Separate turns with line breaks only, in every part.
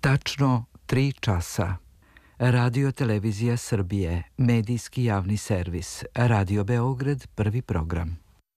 Tačno 3 časa. Radio Televizija Srbije, medijski javni servis, Radio Beograd, prvi program.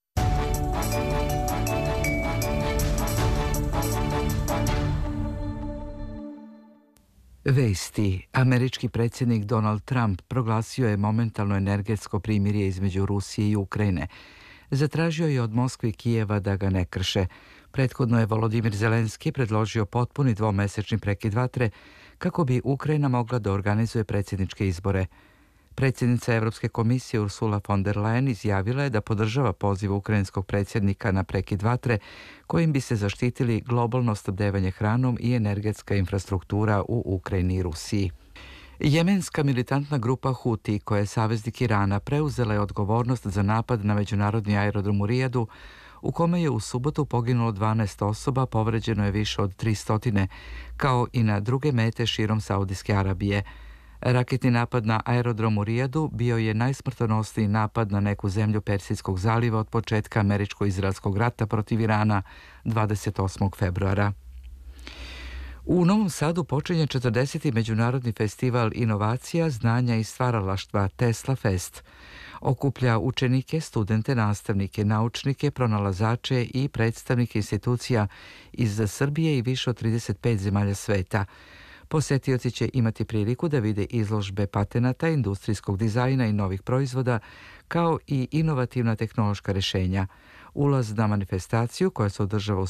Vesti. Američki predsjednik Donald Trump proglasio je momentalno energetsko primirje između Rusije i Ukrajine. Zatražio je od Moskve i Kijeva da ga ne krše. Prethodno je Volodimir Zelenski predložio potpuni dvomesečni prekid vatre kako bi Ukrajina mogla da organizuje predsjedničke izbore. Predsjednica Evropske komisije Ursula von der Leyen izjavila je da podržava poziv ukrajinskog predsjednika na prekid vatre kojim bi se zaštitili globalno snabdevanje hranom i energetska infrastruktura u Ukrajini i Rusiji. Jemenska militantna grupa Huti, koja je saveznik Irana, preuzela je odgovornost za napad na međunarodni aerodrom u Rijadu, u kome je u subotu poginulo 12 osoba, povređeno je više od 300, kao i na druge mete širom Saudijske Arabije. Raketni napad na aerodrom u Rijadu bio je najsmrtonosniji napad na neku zemlju Persijskog zaliva od početka američko-izraelskog rata protiv Irana 28. februara. U Novom Sadu počinje 40. Međunarodni festival inovacija, znanja i stvaralaštva Tesla Fest. Okuplja učenike, studente, nastavnike, naučnike, pronalazače i predstavnike institucija iz Srbije i više od 35 zemalja sveta. Posetioci će imati priliku da vide izložbe patenata, industrijskog dizajna i novih proizvoda, kao i inovativna tehnološka rješenja. Ulaz na manifestaciju, koja se održava u